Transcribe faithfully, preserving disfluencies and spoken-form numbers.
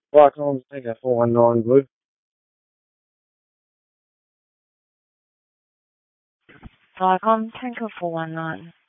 Welcome, thank you for one nine blue. Viacom Tanker four one nine.